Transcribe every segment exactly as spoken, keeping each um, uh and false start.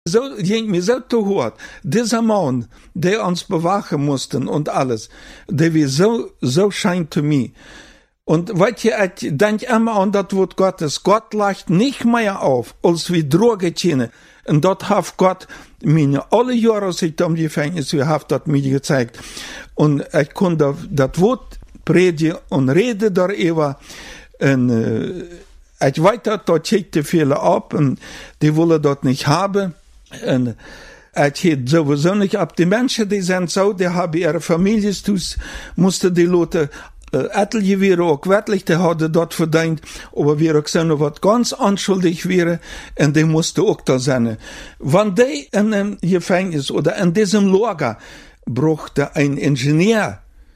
So, ging mir so zu hart. Dieser Mann, der uns bewachen mussten und alles, der war so, so scheint zu mir. Und weißt du, ich denke immer an das Wort Gottes. Gott lacht nicht mehr auf, als wir Drogen kennen. Und dort hat Gott mir alle Jahre, als ich im Gefängnis war, hat das mir gezeigt. Und ich konnte das Wort predigen und reden darüber. Und äh, ich weiß, dort schickte viele ab und die wollen das nicht haben. Und ich hätte sowieso nicht ab. Die Menschen, die sind so, die haben ihre Familie, mussten die Leute etliche wäre auch wirklich, die hadden dort verdient, aber wir auch so was ganz unschuldig wäre, und die musste auch da sein. Wenn die in einem Gefängnis oder in diesem Lager brauchte ein Ingenieur,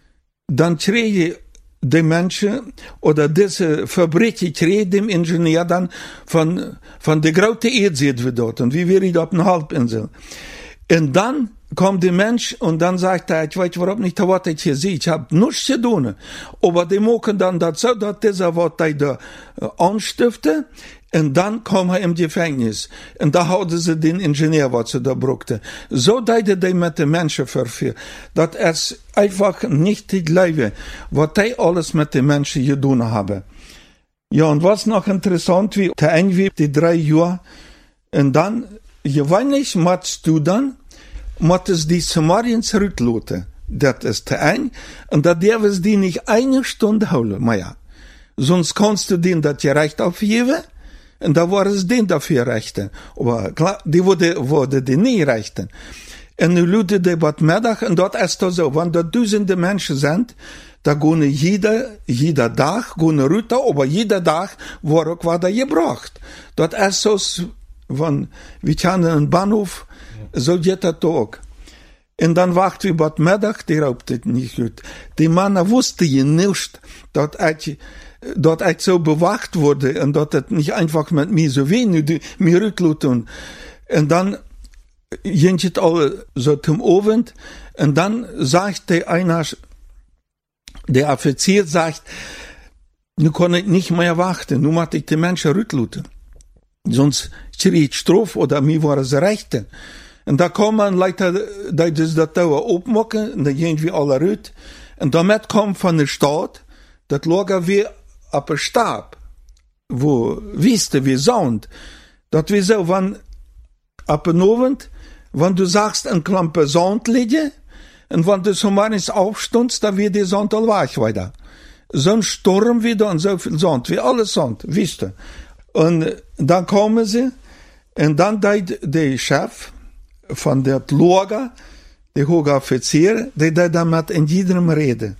dann kriege die Menschen oder diese Fabrik kriege dem Ingenieur dann von, von der großen Erde wir dort, und wie wäre ich auf einer Halbinsel. Und dann kommt der Mensch und dann sagt er, ich weiß überhaupt nicht, was ich hier sehe, ich habe nichts zu tun. Aber die machen dann das so, dass dieser, was ich da anstifte, und dann kommen wir im Gefängnis. Und da hatten sie den Ingenieur, was sie da brauchten. So deuten die mit den Menschen verführen. Das ist einfach nicht die Leben, was die alles mit den Menschen getan haben. Ja, und was noch interessant, wie der irgendwie die drei Jahre, und dann, gewöhnlich machst du dann, moet es die Samariens rütloten. Dat is te ein. En dat dürfen die nicht eine Stunde houden. Maar ja, sonst kannst du denen das Recht aufgeben. Und da war es denen dafür rechten. Aber klar, die wurde, wurde die nicht rechten. Und nu luden die wat middag. Und dat is toch so. Wenn da duizenden Menschen sind, da gehen jeder, jeder Tag, gehen rüter, aber jeder Tag war auch was da gebracht. Dat is so, wenn, wir kennen einen Bahnhof, so geht das auch. Und dann wacht wir bei Mittag, die raubt es nicht gut. Die Männer wussten ja nicht, dass ich, dass ich so bewacht wurde und dass das nicht einfach mit mir so wenig, mir rückluten. Und dann ging es alle so zum Abend und dann sagt der einer, der Offizier sagt, nu kann ich nicht mehr warten, nu muss ich die Menschen rückluten. Sonst krieg ich Strafe oder mir war es rechte. Und da kommen Leute, die das da aufmachen, und da gehen wir alle rüt. Und damit kommt von der Stadt, das Lager wie auf der Stab, wo Wüste, wie Sand. Das wie so, wenn, ab dem Abend, wenn du sagst, ein Klampe Sand liegen, und wenn du so manches aufstundst, dann wird die Sand all weg weiter. So ein Sturm wieder und so viel Sand, wie alles Sand, Wüste. Und dann kommen sie, und dann deed der Chef von der Lager, der hohe Offizier, der damit in jedem reden.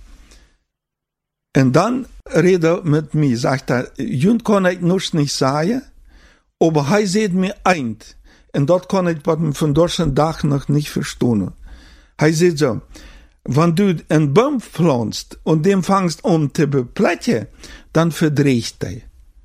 Und dann redet mit mir, sagt er, Jund kann ich noch nicht sagen, aber er sieht mir ein. Und dort kann ich von deutschen Tag noch nicht verstehen. Er sagt so, wenn du einen Baum pflanzt und den fangst um zu beplätten, dann verdreht er.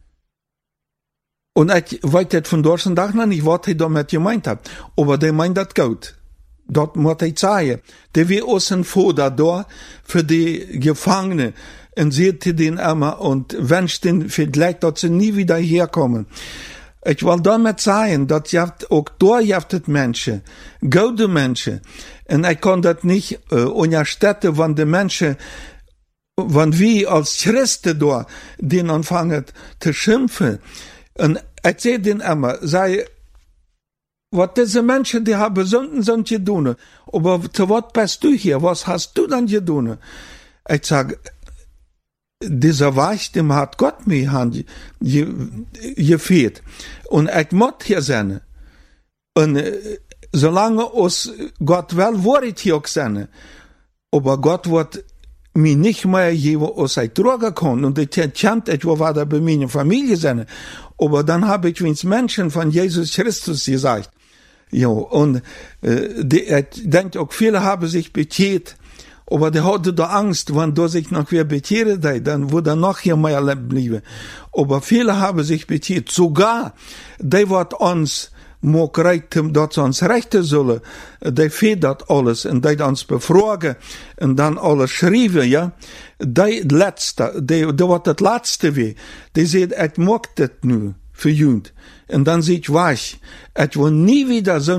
Und ich weiß das von deutschen Tag noch nicht, was er damit gemeint hat. Aber der meint das gut. Dort muss ich sagen. Der will außen vor da für die Gefangenen. Und sieht den immer und wünscht den vielleicht, dass sie nie wieder herkommen. Ich will damit sagen, dass ihr auch da habt Menschen, gute Menschen. Und ich kann das nicht äh, unterstützen, wenn die Menschen, wenn wir als Christen da, den anfangen zu schimpfen. Und ich sehe den immer, sei, was diese Menschen, die haben Sünden sind getan. Aber zu was bist du hier? Was hast du dann getan? Ich sage, dieser Weich, dem hat Gott mir hand gefehlt. Und ich muss hier sein. Und äh, solange uns Gott will, wird ich hier auch sein. Aber Gott wird mir nicht mehr geben, was ich tragen kann. Und ich kennt, ich war da bei meiner Familie sein. Aber dann habe ich wenigstens Menschen von Jesus Christus gesagt. Ja, und äh, die, ich denke auch, viele haben sich bekehrt. Aber der hatte da Angst, wenn da sich noch wer bekehrt, dann würde er noch hier mehr leben bleiben. Aber viele haben sich bekehrt. Sogar, die wat uns mag rechten, dass sie uns rechten sollen, die federt alles und die uns befragen und dann alles schreiben, ja. Die letzte, die, die wat das letzte wie, die sagt, ich mag das nu. für Jund. Und dann sieht ich, was, es wird nie wieder so